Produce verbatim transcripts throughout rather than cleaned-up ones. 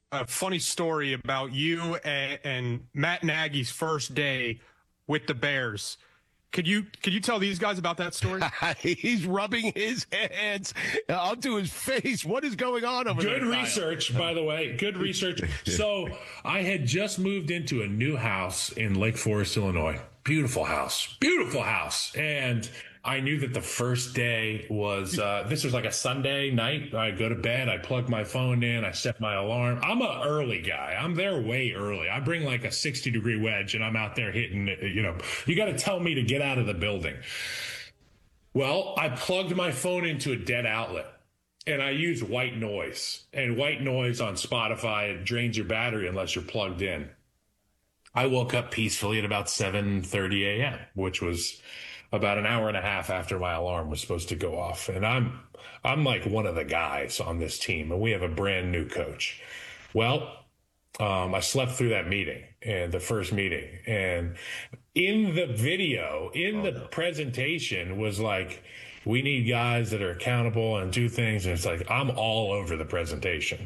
a funny story about you and, and Matt Nagy's first day with the Bears. Could you could you tell these guys about that story? He's rubbing his hands onto his face. What is going on over Good there? Good research, by the way. Good research. So I had just moved into a new house in Lake Forest, Illinois. Beautiful house. Beautiful house. And I knew that the first day was, uh, this was like a Sunday night. I go to bed, I plug my phone in, I set my alarm. I'm an early guy. I'm there way early. I bring like a sixty degree wedge and I'm out there hitting, you know, you got to tell me to get out of the building. Well, I plugged my phone into a dead outlet and I use white noise, and white noise on Spotify, it drains your battery unless you're plugged in. I woke up peacefully at about seven thirty a.m., which was about an hour and a half after my alarm was supposed to go off. And I'm I'm like one of the guys on this team, and we have a brand new coach. Well, um, I slept through that meeting, and the first meeting. And in the video, in the presentation was like, we need guys that are accountable and do things. And it's like, I'm all over the presentation.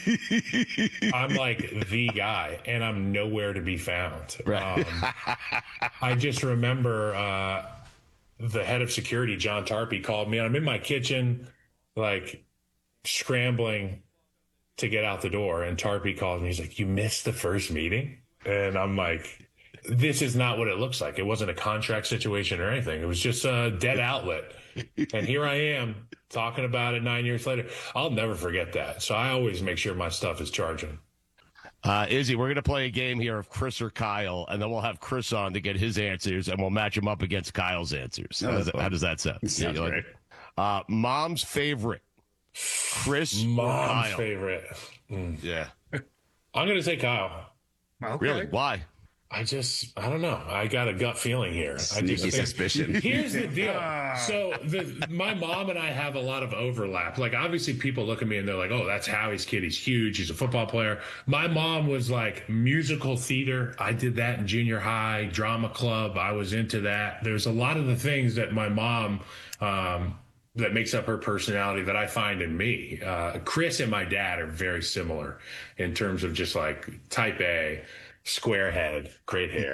I'm like the guy, and I'm nowhere to be found. Right. Um, I just remember uh, the head of security, John Tarpey, called me. And I'm in my kitchen, like scrambling to get out the door. And Tarpey calls me. He's like, you missed the first meeting? And I'm like, this is not what it looks like. It wasn't a contract situation or anything. It was just a dead outlet. And here I am talking about it nine years later. I'll never forget that. So I always make sure my stuff is charging. Uh, Izzy, we're going to play a game here of Chris or Kyle, and then we'll have Chris on to get his answers, and we'll match him up against Kyle's answers. How, does, how does that sound? Sounds yeah, great. Uh, mom's favorite, Chris Mom's or Kyle? favorite. Mm. Yeah. I'm going to say Kyle. Okay. Really? Why? I just, I don't know. I got a gut feeling here. Sneaky I just think, suspicion. Here's the deal. So the, my mom and I have a lot of overlap. Like, obviously people look at me and they're like, oh, that's Howie's kid. He's huge. He's a football player. My mom was like musical theater. I did that in junior high, drama club. I was into that. There's a lot of the things that my mom, um, that makes up her personality that I find in me. Uh, Chris and my dad are very similar in terms of just like type A, square head, great hair.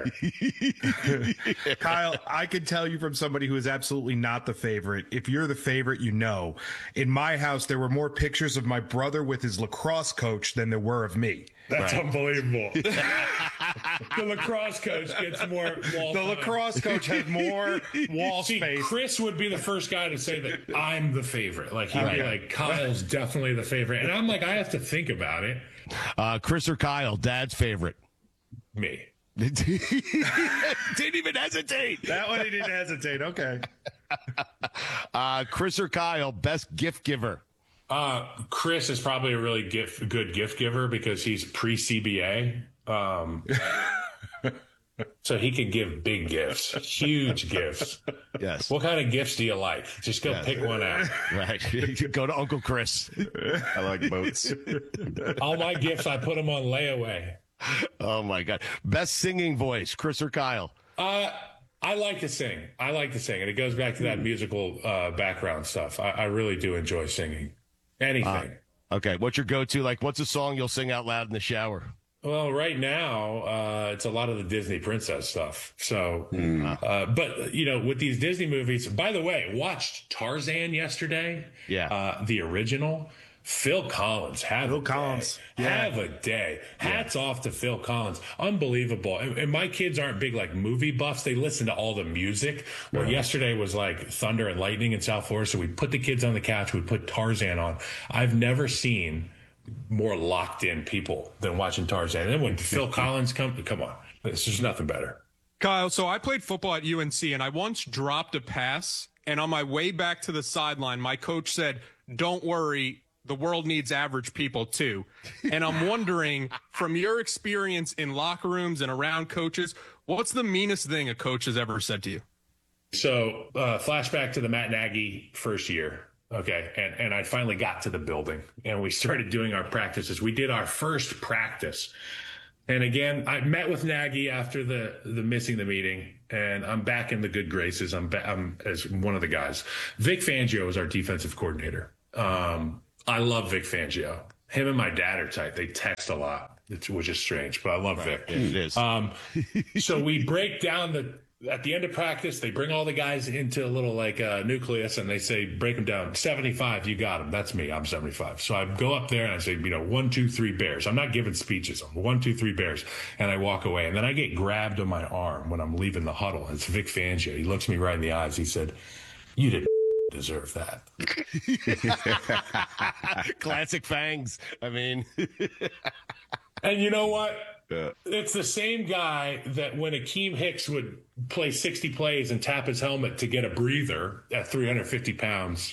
Kyle, I can tell you from somebody who is absolutely not the favorite. If you're the favorite, you know. In my house, there were more pictures of my brother with his lacrosse coach than there were of me. That's right. Unbelievable. The lacrosse coach gets more wall The time. lacrosse coach has more wall See, space. Chris would be the first guy to say that I'm the favorite. Like, he'd be Right. like, Kyle's definitely the favorite. And I'm like, I have to think about it. Uh, Chris or Kyle, dad's favorite? Me. Didn't even hesitate. That one he didn't hesitate. Okay. Uh, Chris or Kyle, best gift giver? Uh, Chris is probably a really gift, good gift giver because he's pre-C B A. Um, so he can give big gifts, huge gifts. Yes. What kind of gifts do you like? Just go Yes. pick one out. Right. Go to Uncle Chris. I like boats. All my gifts, I put them on layaway. Oh, my God. Best singing voice, Chris or Kyle? Uh, I like to sing. I like to sing. And it goes back to that musical uh, background stuff. I, I really do enjoy singing. Anything. Uh, okay. What's your go-to? Like, what's a song you'll sing out loud in the shower? Well, right now, uh, it's a lot of the Disney princess stuff. So, Mm. uh, but, you know, with these Disney movies, by the way, watched Tarzan yesterday. Yeah. Uh, the original. Phil Collins, have Phil a Collins. day. Yeah. Have a day. Hats off to Phil Collins. Unbelievable. And, and my kids aren't big like movie buffs. They listen to all the music. Well, Uh-huh. yesterday was like thunder and lightning in South Florida. So we put the kids on the couch. We put Tarzan on. I've never seen more locked in people than watching Tarzan. And then when Phil Collins comes, come on, there's just nothing better. Kyle, so I played football at U N C, and I once dropped a pass, and on my way back to the sideline, my coach said, don't worry, the world needs average people too. And I'm wondering, from your experience in locker rooms and around coaches, what's the meanest thing a coach has ever said to you? So uh, flashback to the Matt Nagy first year. Okay. And, and I finally got to the building and we started doing our practices. We did our first practice. And again, I met with Nagy after the, the missing the meeting, and I'm back in the good graces. I'm, ba- I'm as one of the guys. Vic Fangio is our defensive coordinator. Um, I love Vic Fangio. Him and my dad are tight. They text a lot, which is strange, but I love Right. Vic. Yeah, it is. Um, so we break down the at the end of practice. They bring all the guys into a little like uh, nucleus, and they say, "Break them down. seventy-five, you got them." That's me. I'm seventy-five. So I go up there and I say, you know, one, two, three, Bears. I'm not giving speeches. I'm one, two, three, Bears, and I walk away. And then I get grabbed on my arm when I'm leaving the huddle. It's Vic Fangio. He looks me right in the eyes. He said, "You didn't deserve that." Classic Fangs. I mean, And you know what? Yeah. It's the same guy that when Akeem Hicks would play sixty plays and tap his helmet to get a breather at three hundred fifty pounds,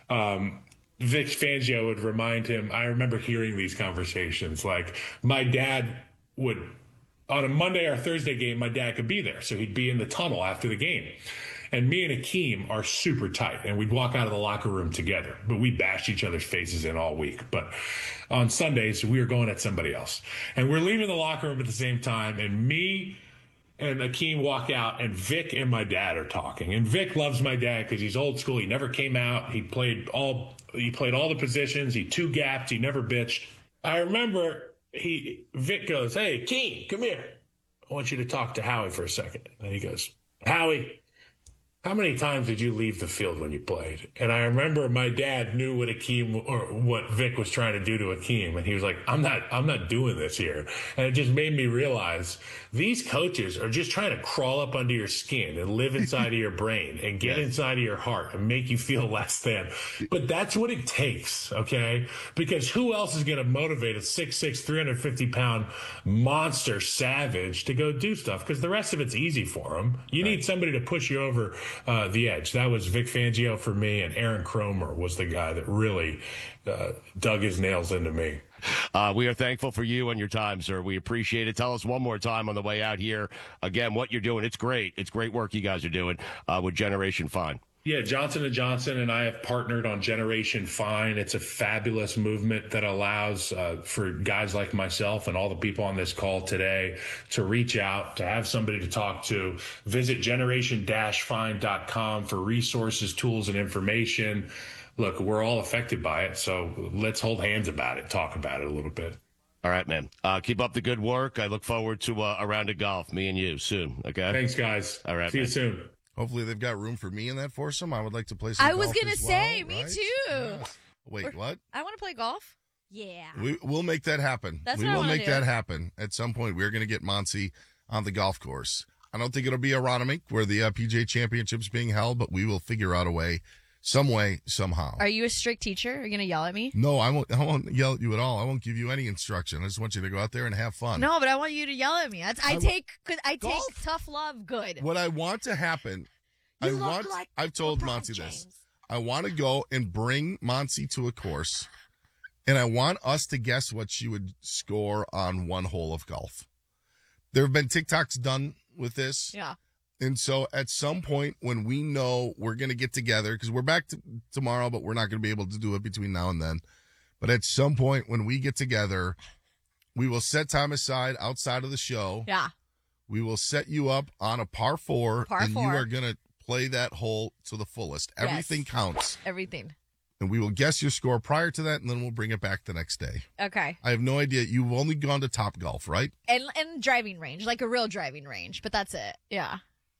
um, Vic Fangio would remind him. I remember hearing these conversations. Like, my dad would, on a Monday or Thursday game, my dad could be there. So he'd be in the tunnel after the game. And me and Akeem are super tight, and we'd walk out of the locker room together. But we bashed each other's faces in all week. But on Sundays, we were going at somebody else. And we're leaving the locker room at the same time, and me and Akeem walk out, and Vic and my dad are talking. And Vic loves my dad because he's old school. He never came out. He played all he played all the positions. He two-gapped. He never bitched. I remember he Vic goes, "Hey, Akeem, come here. I want you to talk to Howie for a second." And he goes, "Howie, how many times did you leave the field when you played?" And I remember my dad knew what Akeem or what Vic was trying to do to Akeem, and he was like, "I'm not, I'm not doing this here." And it just made me realize these coaches are just trying to crawl up under your skin and live inside of your brain and get Yeah. inside of your heart and make you feel less than. But that's what it takes, okay? Because who else is going to motivate a six six, three hundred fifty pound monster savage to go do stuff? Because the rest of it's easy for him. You need somebody to push you over uh, the edge. That was Vic Fangio for me, and Aaron Cromer was the guy that really uh, dug his nails into me. Uh, we are thankful for you and your time, sir. We appreciate it. Tell us one more time on the way out here, again, what you're doing. It's great. It's great work you guys are doing uh, with Generation Fine. Yeah, Johnson and Johnson and I have partnered on Generation Fine. It's a fabulous movement that allows uh, for guys like myself and all the people on this call today to reach out, to have somebody to talk to. Visit generation dash fine dot com for resources, tools, and information. Look, we're all affected by it, so let's hold hands about it, talk about it a little bit. All right, man. Uh, keep up the good work. I look forward to uh, a round of golf, me and you, soon. Okay? Thanks, guys. All right, See man. you soon. Hopefully they've got room for me in that foursome. I would like to play some I was golf gonna as say, well, me right? too. Yes. Wait, what? I want to play golf. Yeah. We, we'll make that happen. That's we what I will wanna make do. that happen. At some point, we're going to get Monty on the golf course. I don't think it'll be Aronimink where the uh, P G A Championship's being held, but we will figure out a way, some way, somehow. Are you a strict teacher? Are you gonna yell at me? No, I won't. I won't yell at you at all. I won't give you any instruction. I just want you to go out there and have fun. No, but I want you to yell at me. That's, I I wa- take cause I take Golf? tough love good. What I want to happen, You I look want. like I've told LeBron Monty this. James. I want to go and bring Monty to a course, and I want us to guess what she would score on one hole of golf. There have been TikToks done with this. Yeah. And so at some point when we know we're going to get together, because we're back to tomorrow, but we're not going to be able to do it between now and then. But at some point when we get together, we will set time aside outside of the show. Yeah. We will set you up on a par four, Par and four. you are going to play that hole to the fullest. Yes. Everything counts. Everything. And we will guess your score prior to that, and then we'll bring it back the next day. Okay. I have no idea. You've only gone to Top Golf, right? And and driving range, like a real driving range, but that's it. Yeah.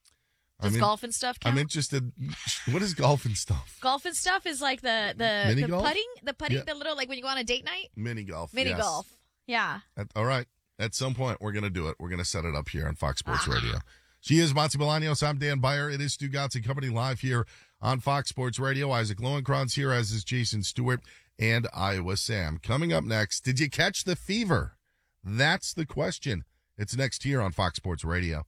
I Does mean, golf and stuff count? I'm interested. What is golf and stuff? golf and stuff is like the the, Mini the golf? putting, the putting, Yeah. the little like when you go on a date night, Mini golf. mini yes. golf. Yeah. At, all right. At some point, we're going to do it. We're going to set it up here on Fox Sports Ah. Radio. She is Monty Bolaños. I'm Dan Byer. It is Stu Gotts and Company live here on Fox Sports Radio. Isaac Lowenkron's here, as is Jason Stewart and Iowa Sam. Coming up next, did you catch the fever? That's the question. It's next here on Fox Sports Radio.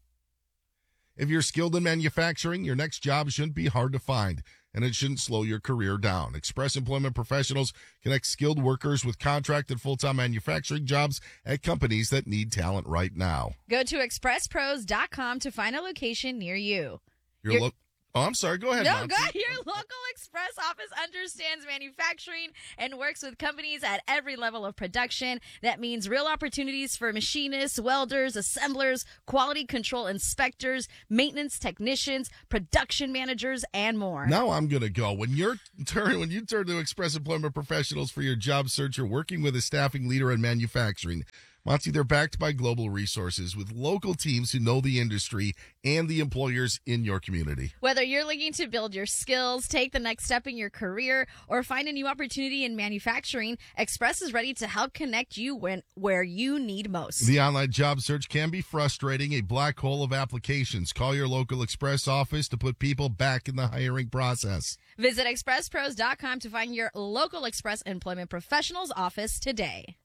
If you're skilled in manufacturing, your next job shouldn't be hard to find, and it shouldn't slow your career down. Express Employment Professionals connect skilled workers with contract and full-time manufacturing jobs at companies that need talent right now. Go to express pros dot com to find a location near you. Your You're- lo- Oh, I'm sorry. Go ahead, No, Monty. go ahead. Your local express office understands manufacturing and works with companies at every level of production. That means real opportunities for machinists, welders, assemblers, quality control inspectors, maintenance technicians, production managers, and more. Now I'm going to go. When you're turn, when you turn to Express Employment Professionals for your job search, you're working with a staffing leader in manufacturing. Monty, they're backed by global resources with local teams who know the industry and the employers in your community. Whether you're looking to build your skills, take the next step in your career, or find a new opportunity in manufacturing, Express is ready to help connect you when where you need most. The online job search can be frustrating, a black hole of applications. Call your local Express office to put people back in the hiring process. Visit express pros dot com to find your local Express Employment Professionals office today.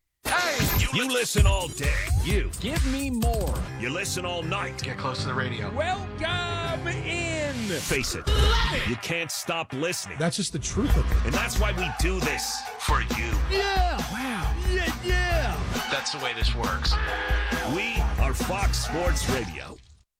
Hey, you listen all day. You. Give me more. You listen all night. Get close to the radio. Welcome in. Face it. it. You can't stop listening. That's just the truth of it. And that's why we do this. For you. Yeah. Wow. Yeah, yeah. That's the way this works. We are Fox Sports Radio.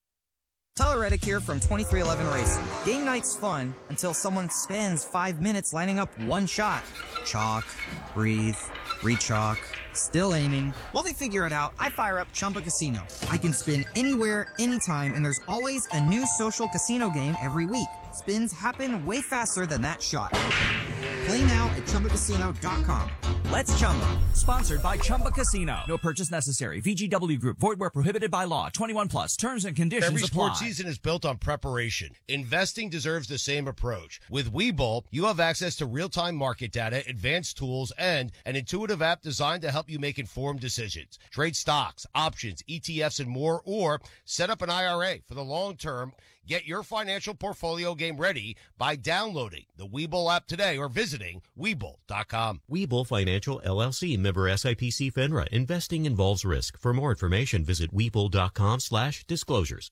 Tyler Reddick here from twenty-three eleven Racing. Game night's fun until someone spends five minutes lining up one shot. Chalk, breathe, re-chalk, still aiming. While they figure it out, I fire up Chumba Casino. I can spin anywhere, anytime, and there's always a new social casino game every week. Spins happen way faster than that shot. Play now at Chumba Casino dot com. Let's Chumba. Sponsored by Chumba Casino. No purchase necessary. V G W Group. Void where prohibited by law. twenty-one plus. Terms and conditions Every apply. sports season is built on preparation. Investing deserves the same approach. With Webull, you have access to real-time market data, advanced tools, and an intuitive app designed to help you make informed decisions. Trade stocks, options, E T Fs, and more, or set up an I R A for the long term. Get your financial portfolio game ready by downloading the Webull app today or visiting Webull dot com. Webull Financial, L L C, member S I P C FINRA. Investing involves risk. For more information, visit Webull dot com slash disclosures.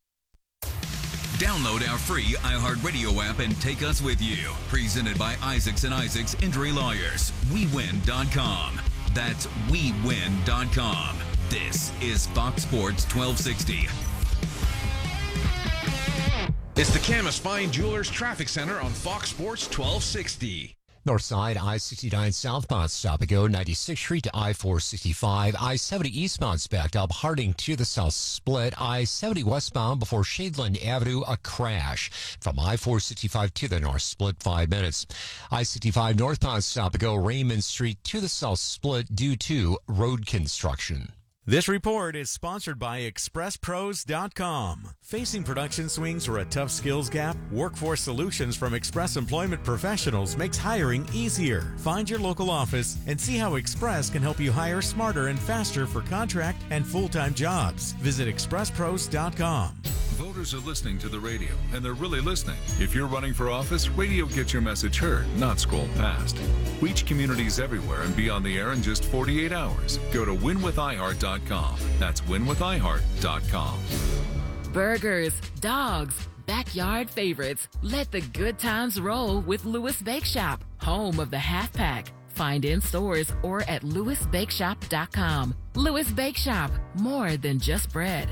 Download our free iHeartRadio app and take us with you. Presented by Isaacs and Isaacs Injury Lawyers. we win dot com. That's we win dot com. This is Fox Sports twelve sixty. It's the Camas Fine Jewelers Traffic Center on Fox Sports twelve sixty. Northside I sixty-nine southbound stop and go ninety-sixth Street to I four sixty-five. I seventy eastbound backed up Harding to the south split. I seventy westbound before Shadeland Avenue, a crash. From I four sixty-five to the north split, five minutes. I sixty-five northbound stop and go Raymond Street to the south split due to road construction. This report is sponsored by express pros dot com. Facing production swings or a tough skills gap? Workforce Solutions from Express Employment Professionals makes hiring easier. Find your local office and see how Express can help you hire smarter and faster for contract and full-time jobs. Visit express pros dot com. Voters are listening to the radio, and they're really listening. If you're running for office, radio gets your message heard, not scrolled past. Reach communities everywhere and be on the air in just forty-eight hours. Go to win with i heart dot com. That's win with i heart dot com. Burgers, dogs, backyard favorites. Let the good times roll with Lewis Bake Shop, home of the half pack. Find in stores or at lewis bake shop dot com. Lewis Bake Shop, more than just bread.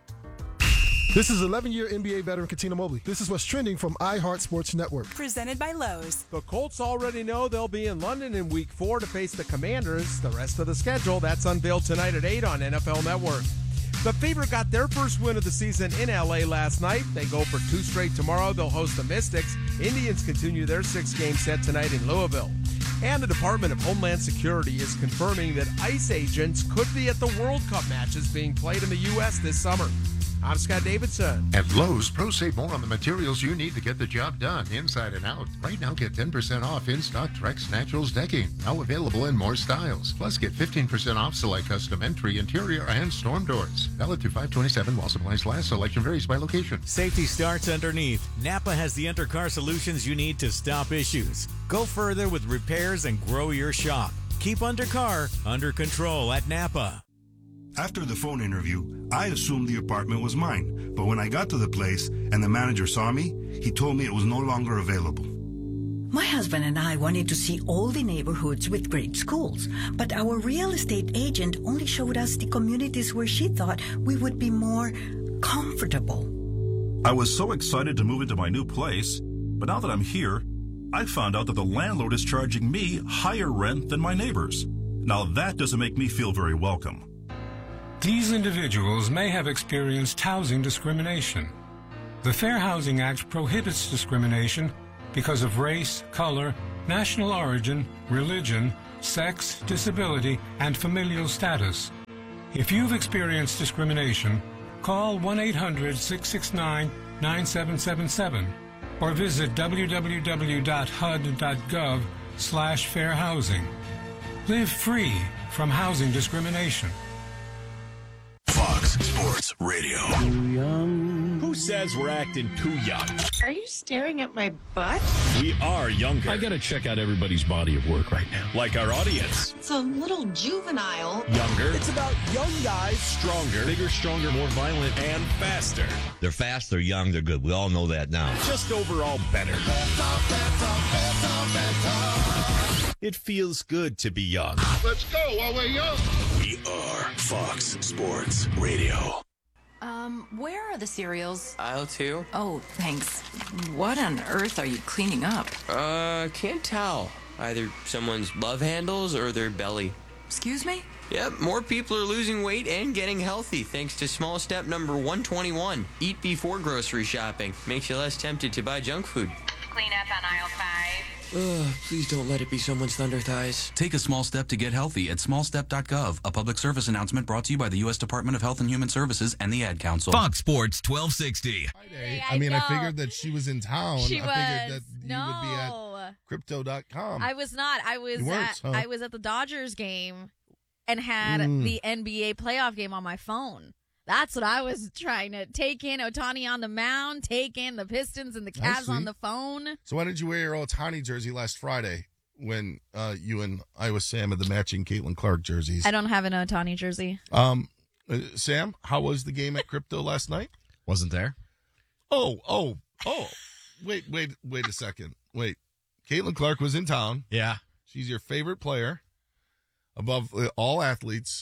This is eleven-year N B A veteran Katina Mobley. This is what's trending from iHeart Sports Network. Presented by Lowe's. The Colts already know they'll be in London in week four to face the Commanders. The rest of the schedule, that's unveiled tonight at eight on N F L Network. The Fever got their first win of the season in L A last night. They go for two straight tomorrow. They'll host the Mystics. Indians continue their six-game set tonight in Louisville. And the Department of Homeland Security is confirming that ICE agents could be at the World Cup matches being played in the U S this summer. I'm Scott Davidson. At Lowe's, pros save more on the materials you need to get the job done, inside and out. Right now, get ten percent off in-stock Trex Naturals decking, now available in more styles. Plus, get fifteen percent off select custom entry, interior, and storm doors. Valid through five twenty-seven while supplies last. Selection varies by location. Safety starts underneath. Napa has the undercar solutions you need to stop issues. Go further with repairs and grow your shop. Keep undercar under control at Napa. After the phone interview, I assumed the apartment was mine. But when I got to the place and the manager saw me, he told me it was no longer available. My husband and I wanted to see all the neighborhoods with great schools, but our real estate agent only showed us the communities where she thought we would be more comfortable. I was so excited to move into my new place, but now that I'm here, I found out that the landlord is charging me higher rent than my neighbors. Now that doesn't make me feel very welcome. These individuals may have experienced housing discrimination. The Fair Housing Act prohibits discrimination because of race, color, national origin, religion, sex, disability, and familial status. If you've experienced discrimination, call one eight hundred, six six nine, nine seven seven seven or visit w w w dot h u d dot gov slash fair housing. Live free from housing discrimination. Fox Sports Radio. Too young. Who says we're acting too young? Are you staring at my butt? We are younger. I gotta check out everybody's body of work right now. Like our audience. It's a little juvenile. Younger. It's about young guys. Stronger. Bigger, stronger, more violent, and faster. They're fast, they're young, they're good. We all know that now. Just overall better. It feels good to be young. Let's go while we're young. We are Fox Sports Radio. Um, where are the cereals? Aisle two. Oh, thanks. What on earth are you cleaning up? Uh, can't tell. Either someone's love handles or their belly. Excuse me? Yep, more people are losing weight and getting healthy thanks to small step number one twenty-one. Eat before grocery shopping. Makes you less tempted to buy junk food. Clean up on aisle five. Ugh, please don't let it be someone's thunder thighs. Take a small step to get healthy at small step dot gov. A public service announcement brought to you by the U S Department of Health and Human Services and the Ad Council. Fox Sports twelve sixty. Friday. I, I mean, know. I figured that she was in town. She I was. figured that you no. would be at crypto dot com. I was not. I was You weren't, at huh? I was at the Dodgers game and had Mm. the N B A playoff game on my phone. That's what I was trying to take in. Ohtani on the mound, take in the Pistons and the I Cavs see. on the phone. So why did you wear your Ohtani jersey last Friday when uh, you and Iowa Sam had the matching Caitlin Clark jerseys? I don't have an Ohtani jersey. Um, uh, Sam, how was the game at Crypto last night? Wasn't there. Oh, oh, oh. Wait, wait, wait a second. Wait. Caitlin Clark was in town. Yeah. She's your favorite player above uh, all athletes.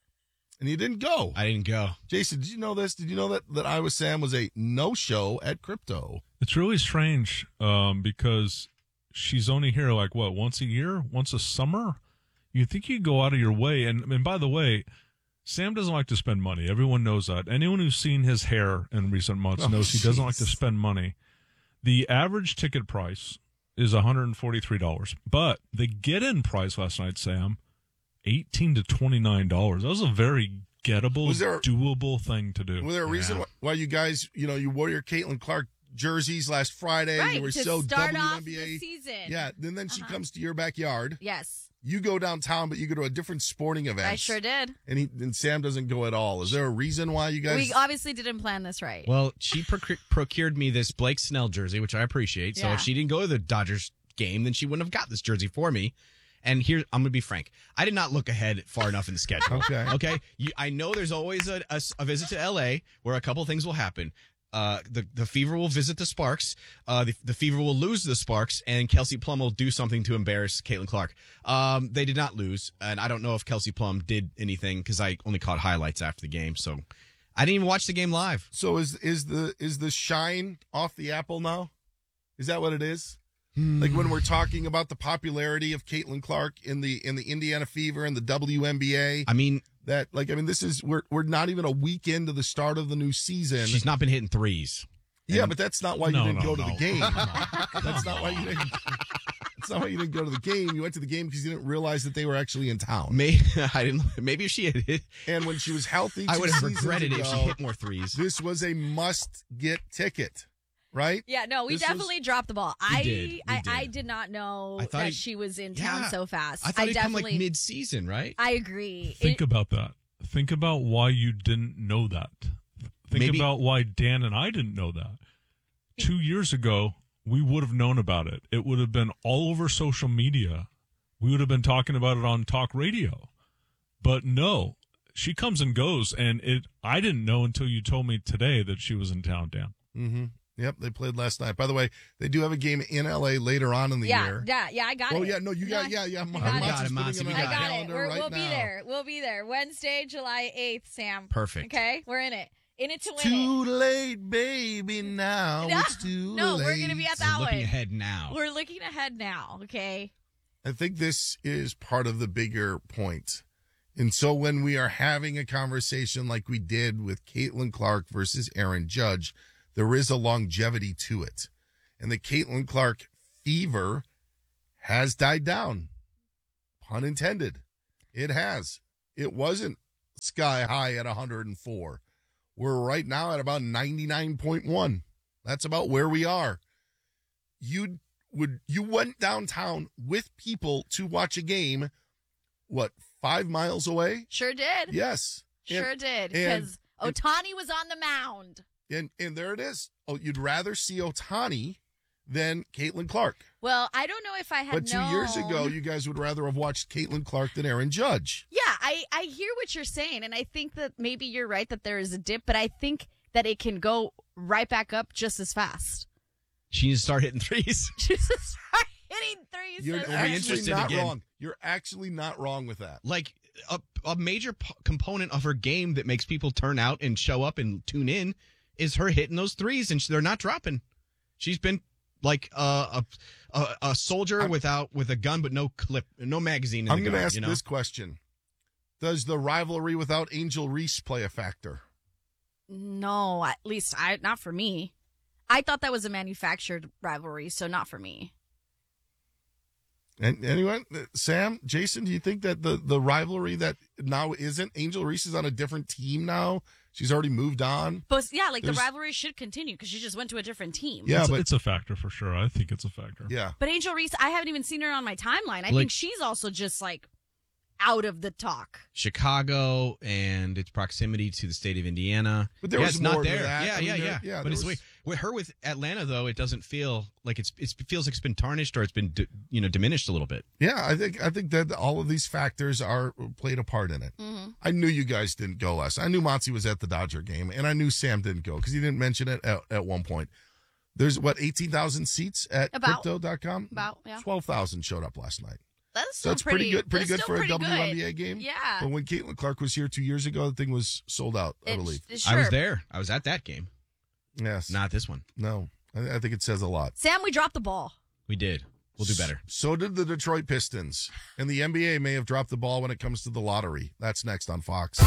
And you didn't go. I didn't go. Jason, did you know this? Did you know that, that Iowa Sam was a no-show at Crypto? It's really strange um, because she's only here like, what, once a year? Once a summer? You'd think you'd go out of your way. And, and by the way, Sam doesn't like to spend money. Everyone knows that. Anyone who's seen his hair in recent months Oh, knows he doesn't geez. like to spend money. The average ticket price is one hundred forty-three dollars. But the get-in price last night, Sam, eighteen to twenty-nine dollars. That was a very gettable, Was there- doable thing to do. Was there a reason why, why you guys, you know, you wore your Caitlin Clark jerseys last Friday? Right, you were to so start W off N B A. the season. Yeah, and then she Uh-huh. comes to your backyard. Yes, You go downtown, but you go to a different sporting event. I sure did. And, he, and Sam doesn't go at all. Is there a reason why you guys? We obviously didn't plan this right. Well, she proc- procured me this Blake Snell jersey, which I appreciate. So Yeah. if she didn't go to the Dodgers game, then she wouldn't have got this jersey for me. And here, I'm going to be frank. I did not look ahead far enough in the schedule. Okay. Okay. You, I know there's always a, a, a visit to L A where a couple things will happen. Uh, the, the Fever will visit the Sparks. Uh, the, the Fever will lose the Sparks, and Kelsey Plum will do something to embarrass Caitlin Clark. Um, they did not lose, and I don't know if Kelsey Plum did anything because I only caught highlights after the game. So I didn't even watch the game live. So is is the is the shine off the apple now? Is that what it is? Like when we're talking about the popularity of Caitlin Clark in the in the Indiana Fever and the W N B A. I mean that like I mean this is we're we're not even a week into the start of the new season. She's not been hitting threes. Yeah, And- but that's not why No, you didn't no, go to no. the game. That's not why you didn't. That's not why you didn't go to the game. You went to the game because you didn't realize that they were actually in town. Maybe I didn't. Maybe if she had hit, And when she was healthy, I two would have seasons regretted it if she ago, hit more threes. This was a must-get ticket, right? Yeah, no, we This was- definitely dropped the ball. I, did, we I did. I did not know I thought that he- she was in town Yeah. so fast. I thought he'd come definitely like mid-season, right? I agree. Think It- about that. Think about why you didn't know that. Think Maybe- about why Dan and I didn't know that. Two years ago, we would have known about it. It would have been all over social media. We would have been talking about it on talk radio. But no, she comes and goes, and it. I didn't know until you told me today that she was in town, Dan. Mm-hmm. Yep, they played last night. By the way, they do have a game in L A later on in the yeah, year. yeah, yeah, I got it. Oh yeah, no, you got yeah, yeah. I got it. Monty's Monty, putting we it I on the got it. calendar We're, right we'll be now. there. We'll be there. Wednesday, July eighth, Sam. Perfect. Okay, we're in it. In It to Win Too It. late, baby, now No, it's too no, late. we're going to be at that We're looking one. ahead now. We're looking ahead now, okay? I think this is part of the bigger point. And so when we are having a conversation like we did with Caitlin Clark versus Aaron Judge, there is a longevity to it. And the Caitlin Clark fever has died down. Pun intended. It has. It wasn't sky high at one hundred four. We're right now at about ninety-nine point one. That's about where we are. You would you went downtown with people to watch a game, what, five miles away? Sure did. Yes. Sure And- did. and- Because Otani was on the mound. And and there it is. Oh, you'd rather see Otani than Caitlin Clark. Well, I don't know if I had But two known. years ago, you guys would rather have watched Caitlin Clark than Aaron Judge. Yeah, I, I hear what you're saying, and I think that maybe you're right that there is a dip, but I think that it can go right back up just as fast. She needs to start hitting threes. Just start hitting threes. You're so be actually interested not again. wrong. You're actually not wrong with that. Like a, a major p- component of her game that makes people turn out and show up and tune in is her hitting those threes, and they're not dropping. She's been like uh, a a, a soldier I'm- without with a gun, but no clip, no magazine. In I'm the going to gun, ask you know? this question. Does the rivalry without Angel Reese play a factor? No, at least I not for me. I thought that was a manufactured rivalry, so not for me. And anyone, Sam, Jason, do you think that the, the rivalry that now isn't Angel Reese is on a different team now? She's already moved on. But yeah, like There's- the rivalry should continue because she just went to a different team. Yeah, it's, but it's a factor for sure. I think it's a factor. yeah. But Angel Reese, I haven't even seen her on my timeline. I Like- think she's also just like out of the talk. Chicago and its proximity to the state of Indiana. But there yeah, was it's more not to there. that. Yeah, I mean, yeah, there- yeah, yeah, But there it's was- way- with her with Atlanta though, it doesn't feel like it's, it's it feels like it's been tarnished or it's been d- you know diminished a little bit. Yeah, I think I think that all of these factors are played a part in it. Mm-hmm. I knew you guys didn't go last. I knew Monty was at the Dodger game, and I knew Sam didn't go because he didn't mention it at, at one point. There's, what, eighteen thousand seats at About. crypto dot com? About, yeah. twelve thousand showed up last night. That's So still that's pretty, good Pretty that's good still for a pretty W N B A good. game. Yeah. But when Caitlin Clark was here two years ago, the thing was sold out, I It- believe. it I was sure- there. I was at that game. Yes. Not this one. No. I, I think it says a lot. Sam, we dropped the ball. We did. We'll do better. So did the Detroit Pistons. And the N B A may have dropped the ball when it comes to the lottery. That's next on Fox.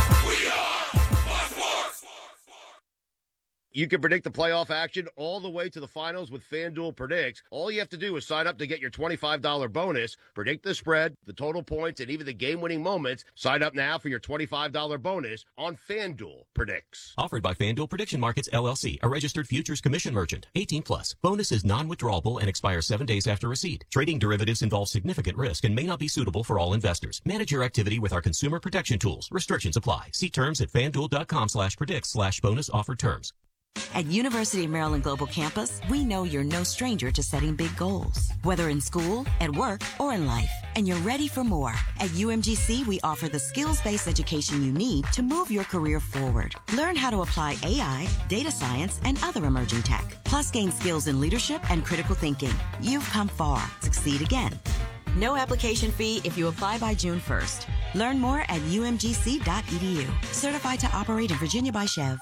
You can predict the playoff action all the way to the finals with FanDuel Predicts. All you have to do is sign up to get your twenty-five dollars bonus, predict the spread, the total points, and even the game-winning moments. Sign up now for your twenty-five dollars bonus on FanDuel Predicts. Offered by FanDuel Prediction Markets, L L C, a registered futures commission merchant. eighteen plus. Bonus is non-withdrawable and expires seven days after receipt. Trading derivatives involves significant risk and may not be suitable for all investors. Manage your activity with our consumer protection tools. Restrictions apply. See terms at FanDuel.com slash predict slash bonus offer terms. At University of Maryland Global Campus, we know you're no stranger to setting big goals, whether in school, at work, or in life, and you're ready for more. At U M G C, we offer the skills-based education you need to move your career forward. Learn how to apply A I, data science, and other emerging tech, plus gain skills in leadership and critical thinking. You've come far. Succeed again. No application fee if you apply by June first. Learn more at U M G C dot E D U. Certified to operate in Virginia by Chev.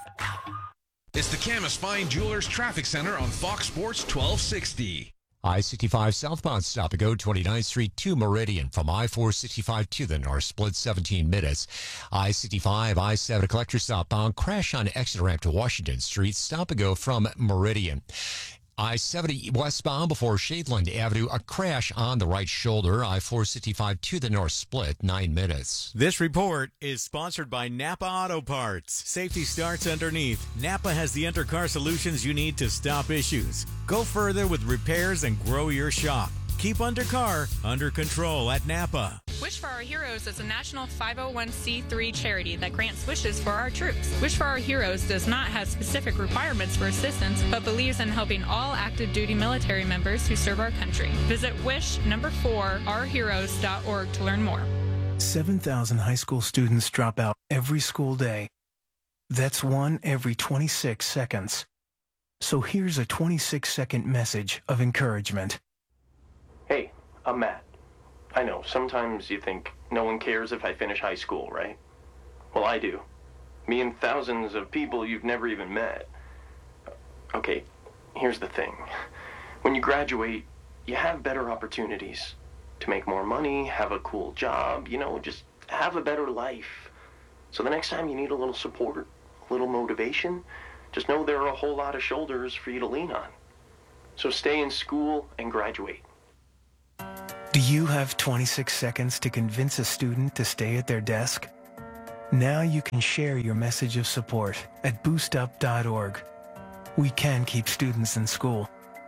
It's the Camus Fine Jewelers Traffic Center on Fox Sports twelve sixty. I sixty-five southbound stop and go twenty-ninth Street to Meridian. From I four sixty-five to the north, split seventeen minutes. I sixty-five, I seven collector southbound, crash on exit ramp to Washington Street, stop and go from Meridian. I seventy westbound before Shadeland Avenue, a crash on the right shoulder. I four sixty-five to the north, split nine minutes. This report is sponsored by Napa Auto Parts. Safety starts underneath. Napa has the undercar solutions you need to stop issues. Go further with repairs and grow your shop. Keep undercar under control at Napa. Wish for Our Heroes is a national five oh one c three charity that grants wishes for our troops. Wish for Our Heroes does not have specific requirements for assistance, but believes in helping all active duty military members who serve our country. Visit wish number four our heroes dot org to learn more. seven thousand high school students drop out every school day. That's one every twenty-six seconds. So here's a twenty-six second message of encouragement. Hey, I'm Matt. I know, sometimes you think no one cares if I finish high school, right? Well, I do. Me and thousands of people you've never even met. Okay, here's the thing. When you graduate, you have better opportunities to make more money, have a cool job, you know, just have a better life. So the next time you need a little support, a little motivation, just know there are a whole lot of shoulders for you to lean on. So stay in school and graduate. Do you have twenty-six seconds to convince a student to stay at their desk? Now you can share your message of support at boost up dot org. We can keep students in school.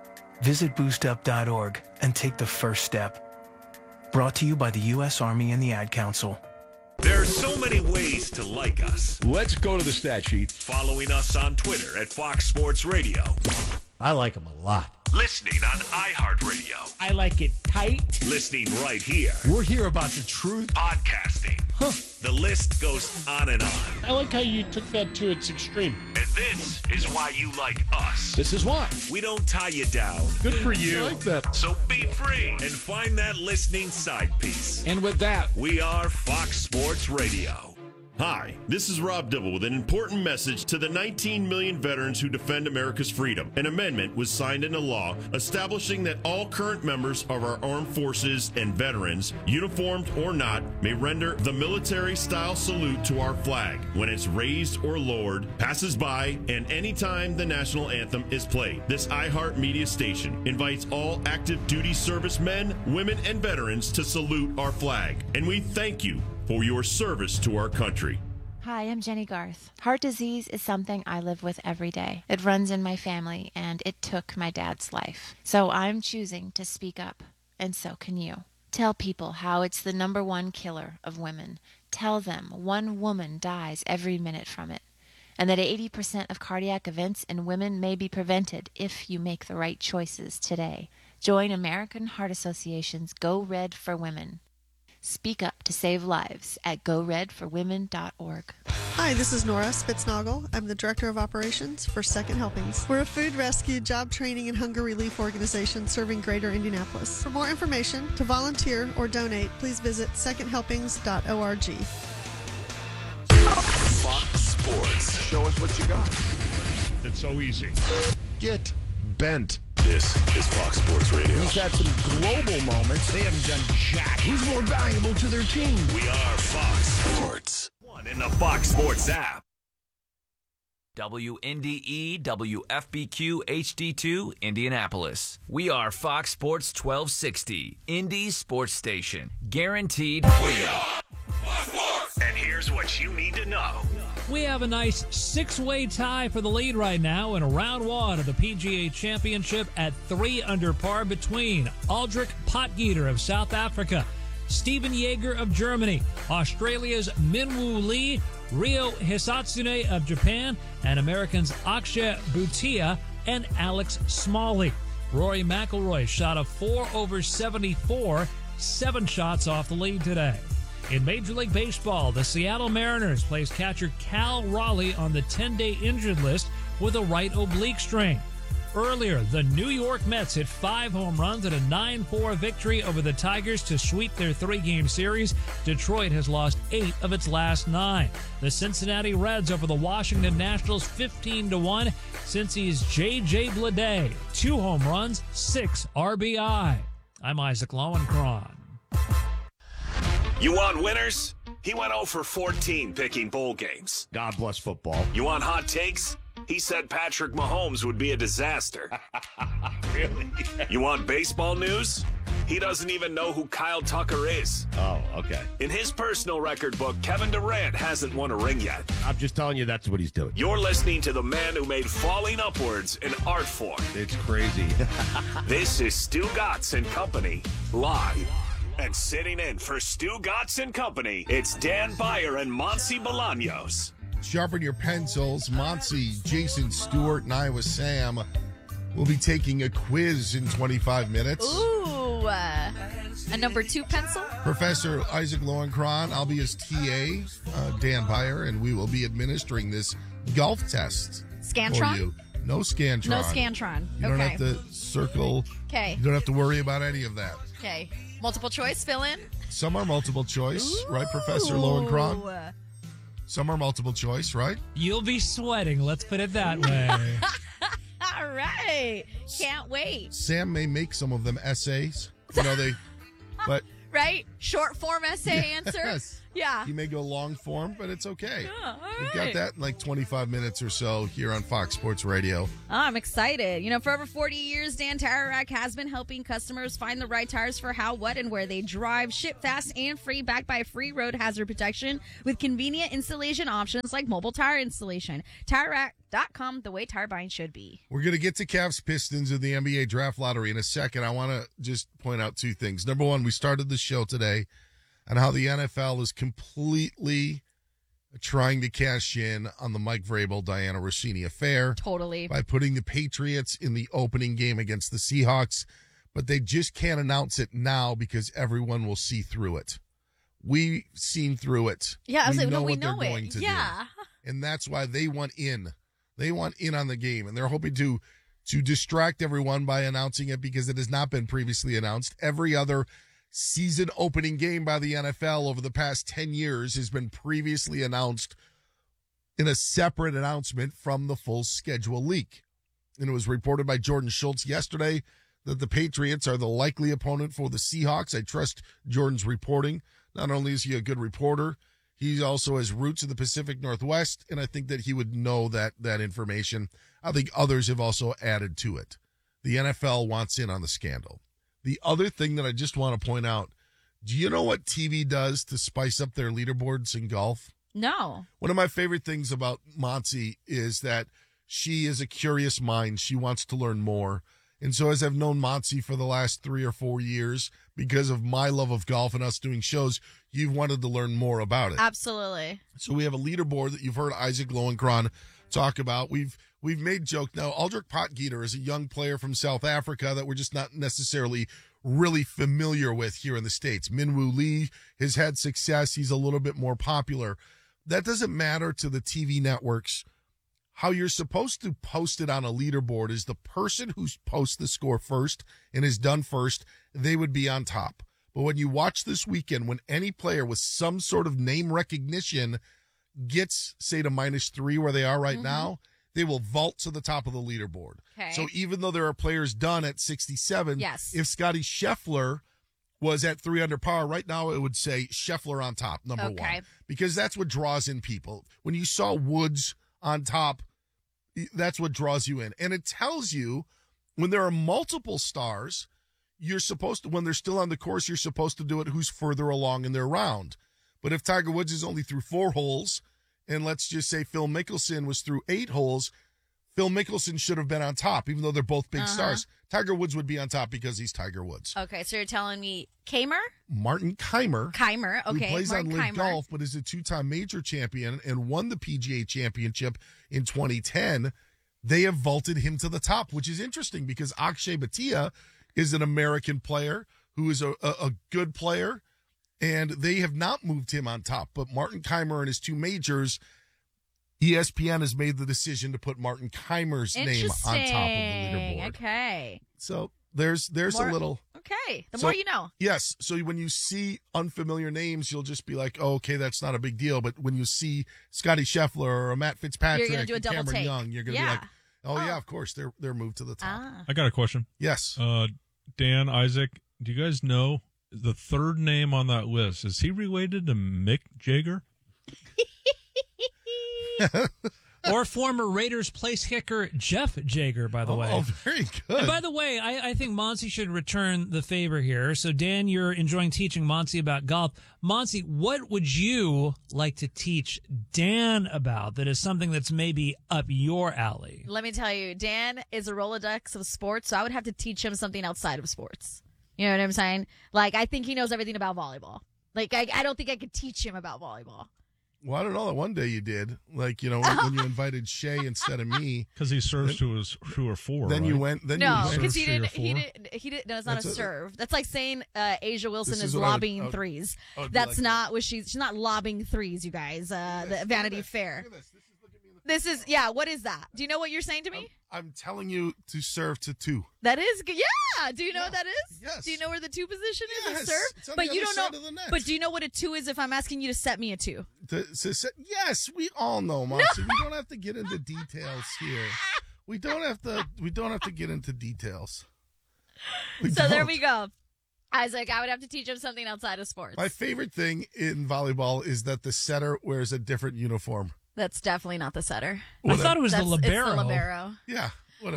Visit boost up dot org and take the first step. Brought to you by the U S Army and the Ad Council. There are so many ways to like us. Let's go to the stat sheet. Following us on Twitter at Fox Sports Radio. I like them a lot. Listening on iHeartRadio. I like it tight. Listening right here. We're here about the truth. Podcasting. Huh. The list goes on and on. I like how you took that to its extreme. And this is why you like us. This is why. We don't tie you down. Good for you. I like that. So be free and find that listening side piece. And with that, we are Fox Sports Radio. Hi, this is Rob Dibble with an important message to the nineteen million veterans who defend America's freedom. An amendment was signed into law establishing that all current members of our armed forces and veterans, uniformed or not, may render the military-style salute to our flag when it's raised or lowered, passes by, and anytime the national anthem is played. This iHeart Media station invites all active duty servicemen, women, and veterans to salute our flag. And we thank you for your service to our country. Hi, I'm Jenny Garth. Heart disease is something I live with every day. It runs in my family, and it took my dad's life. So I'm choosing to speak up, and so can you. Tell people how it's the number one killer of women. Tell them one woman dies every minute from it, and that eighty percent of cardiac events in women may be prevented if you make the right choices today. Join American Heart Association's Go Red for Women. Speak up to save lives at go red for women dot org. Hi, this is Nora Spitznagel. I'm the Director of Operations for Second Helpings. We're a food rescue, job training, and hunger relief organization serving greater Indianapolis. For more information, to volunteer or donate, please visit second helpings dot org. Fox Sports. Show us what you got. It's so easy. Get bent. This is Fox Sports Radio. We've had some global moments. They haven't done jack. Who's more valuable to their team? We are Fox Sports. One in the Fox Sports app. W N D E W F B Q H D two Indianapolis. We are Fox Sports twelve sixty, Indy's sports station. Guaranteed free. And here's what you need to know. We have a nice six-way tie for the lead right now in round one of the P G A Championship at three under par between Aldrich Potgieter of South Africa, Stephen Jaeger of Germany, Australia's Minwoo Lee, Ryo Hisatsune of Japan, and Americans Akshay Bhutia and Alex Smalley. Rory McIlroy shot a four over seventy-four, seven shots off the lead today. In Major League Baseball, the Seattle Mariners placed catcher Cal Raleigh on the ten-day injured list with a right oblique strain. Earlier, the New York Mets hit five home runs in a nine four victory over the Tigers to sweep their three-game series. Detroit has lost eight of its last nine. The Cincinnati Reds over the Washington Nationals fifteen to one. Cincy's J J Bleday, two home runs, six R B I. I'm Isaac Lowenkron. You want winners? He went oh for fourteen picking bowl games. God bless football. You want hot takes? He said Patrick Mahomes would be a disaster. Really? You want baseball news? He doesn't even know who Kyle Tucker is. Oh, okay. In his personal record book, Kevin Durant hasn't won a ring yet. I'm just telling you that's what he's doing. You're listening to the man who made falling upwards an art form. It's crazy. This is Stu Gatz and Company, live. And sitting in for Stu Gatz and Company, it's Dan Beyer and Monty Bolaños. Sharpen your pencils. Monty, Jason Stewart, and I with Sam will be taking a quiz in twenty-five minutes. Ooh, uh, a number two pencil? Professor Isaac Lowenkron, I'll be his T A, uh, Dan Beyer, and we will be administering this golf test Scantron? for you. No Scantron. No Scantron. You okay. don't have to circle. Okay. You don't have to worry about any of that. Okay. Multiple choice, fill in? Some are multiple choice, Ooh. right, Professor Lowenkron? Some are multiple choice, right? You'll be sweating. Let's put it that way. All right. Can't wait. Sam may make some of them essays. You know, they, but. Right? Short form essay answer? Yes. Yeah. You may go long form, but it's okay. Yeah, all We've got right. that in like twenty-five minutes or so here on Fox Sports Radio. Oh, I'm excited. You know, for over forty years, Dan Tire Rack has been helping customers find the right tires for how, what, and where they drive. Ship fast and free, backed by free road hazard protection with convenient installation options like mobile tire installation. Tire Rack dot com, the way tire buying should be. We're going to get to Cavs Pistons in the N B A Draft Lottery in a second. I want to just point out two things. Number one, we started the show today on how the N F L is completely trying to cash in on the Mike Vrabel, Diana Rossini affair. Totally. By putting the Patriots in the opening game against the Seahawks, but they just can't announce it now because everyone will see through it. We've seen through it. Yeah, I was we like, know no, we what know they're it. going to Yeah. do. And that's why they want in. They want in on the game, and they're hoping to to distract everyone by announcing it because it has not been previously announced. Every other season opening game by the N F L over the past ten years has been previously announced in a separate announcement from the full schedule leak. And it was reported by Jordan Schultz yesterday that the Patriots are the likely opponent for the Seahawks. I trust Jordan's reporting. Not only is he a good reporter, he also has roots in the Pacific Northwest, and I think that he would know that that information. I think others have also added to it. The N F L wants in on the scandal. The other thing that I just want to point out, do you know what T V does to spice up their leaderboards in golf? No. One of my favorite things about Monty is that she is a curious mind. She wants to learn more. And so as I've known Monty for the last three or four years, because of my love of golf and us doing shows, you've wanted to learn more about it. Absolutely. So we have a leaderboard that you've heard Isaac Lowenkron talk about. We've we've made joke now. Aldrich Potgieter is a young player from South Africa that we're just not necessarily really familiar with here in the States. Minwoo Lee has had success. He's a little bit more popular. That doesn't matter to the T V networks. How you're supposed to post it on a leaderboard is the person who posts the score first and is done first, they would be on top. But when you watch this weekend, when any player with some sort of name recognition gets, say, to minus three where they are right Mm-hmm. now, they will vault to the top of the leaderboard. Okay. So even though there are players done at sixty-seven, Yes. if Scotty Scheffler was at three under par, right now it would say Scheffler on top, number Okay. one. Because that's what draws in people. When you saw Woods on top, that's what draws you in. And it tells you when there are multiple stars, you're supposed to, when they're still on the course, you're supposed to do it who's further along in their round. But if Tiger Woods is only through four holes, and let's just say Phil Mickelson was through eight holes, Phil Mickelson should have been on top, even though they're both big Uh-huh. stars. Tiger Woods would be on top because he's Tiger Woods. Okay, so you're telling me Kamer? Martin Keimer, Keimer, okay. who plays Martin on Live Keimer. Golf, but is a two-time major champion and won the P G A Championship in twenty ten, they have vaulted him to the top, which is interesting because Akshay Bhatia is an American player who is a, a, a good player, and they have not moved him on top. But Martin Keimer and his two majors, E S P N has made the decision to put Martin Keimer's name on top of the leaderboard. Okay. So there's there's More- a little... Okay. The So- more you know. Yes. So when you see unfamiliar names, you'll just be like, oh, okay, that's not a big deal. But when you see Scotty Scheffler or a Matt Fitzpatrick, You're gonna do a and double Cameron take. Young, you're going to Yeah. be like, oh, yeah, of course, they're they're moved to the top. Ah. I got a question. Yes. Uh, Dan, Isaac, do you guys know the third name on that list? Is he related to Mick Jagger? Or former Raiders place kicker Jeff Jager, by the Oh, way. oh, very good. And by the way, I, I think Monty should return the favor here. So, Dan, you're enjoying teaching Monty about golf. Monty, what would you like to teach Dan about that is something that's maybe up your alley? Let me tell you, Dan is a Rolodex of sports, so I would have to teach him something outside of sports. You know what I'm saying? Like, I think he knows everything about volleyball. Like, I, I don't think I could teach him about volleyball. Well, I don't know. That one day you did, like you know, when, when you invited Shay instead of me, because he serves to his to a four. Then right? you went. Then No, you went. because he Serves didn't. to your He four? didn't. He didn't. No, it's not That's a, a- serve. That's like saying uh, Asia Wilson This is, is what I would- lobbing I would- threes. I would be That's like- not what she's. She's not lobbing threes, you guys. Uh, the Vanity Fair. This is, yeah, what is that? Do you know what you're saying to me? I'm telling you to serve to two. That is good. Yeah. Do you know what that is? Yes. Do you know where the two position is? Yes. A serve? It's on but the you other don't side know. of the net. But do you know what a two is if I'm asking you to set me a two? To, to say, yes, we all know, Monty. We don't have to get into details here. We don't have to. We don't have to get into details. We so there don't. we go. Isaac, I would have to teach him something outside of sports. My favorite thing in volleyball is that the setter wears a different uniform. That's definitely not the setter. I thought it was That's, the libero. It's the libero. Yeah, whatever.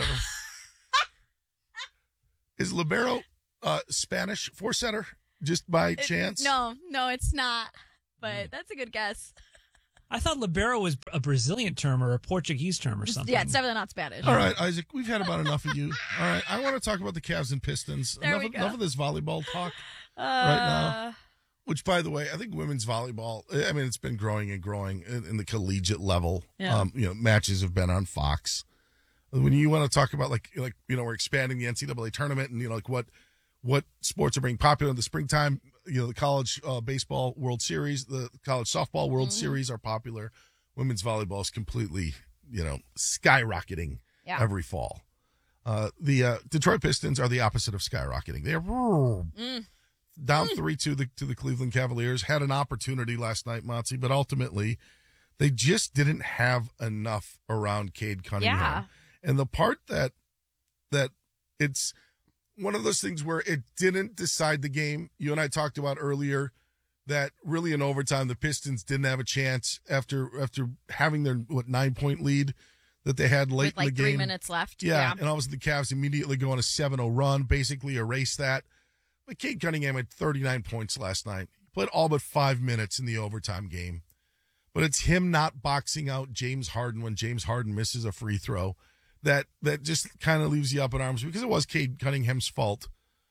Is libero uh, Spanish for setter just by It- chance? No, no, it's not. But that's a good guess. I thought libero was a Brazilian term or a Portuguese term or something. Yeah, it's definitely not Spanish. All right, Isaac, we've had about enough of you. All right, I want to talk about the Cavs and Pistons. There enough, we of, go. enough of this volleyball talk Uh, right now. Which, by the way, I think women's volleyball, I mean, it's been growing and growing in, in the collegiate level. Yeah. Um, you know, matches have been on Fox. When you want to talk about, like, like you know, we're expanding the N C double A tournament and, you know, like what what sports are being popular in the springtime, you know, the college uh, baseball World Series, the college softball World Mm-hmm. Series are popular. Women's volleyball is completely, you know, skyrocketing Yeah. every fall. Uh, the uh, Detroit Pistons are the opposite of skyrocketing. They're Mm. down three two the, to the Cleveland Cavaliers. Had an opportunity last night, Monty, but ultimately they just didn't have enough around Cade Cunningham. Yeah. And the part that that it's one of those things where it didn't decide the game. You and I talked about earlier that really in overtime the Pistons didn't have a chance after after having their what nine point lead that they had late With like in the three game. minutes left. Yeah, Yeah. and all of a sudden the Cavs immediately go on a seven oh run, basically erase that. But Cade Cunningham had thirty-nine points last night. He played all but five minutes in the overtime game. But it's him not boxing out James Harden when James Harden misses a free throw that that just kind of leaves you up in arms because it was Cade Cunningham's fault.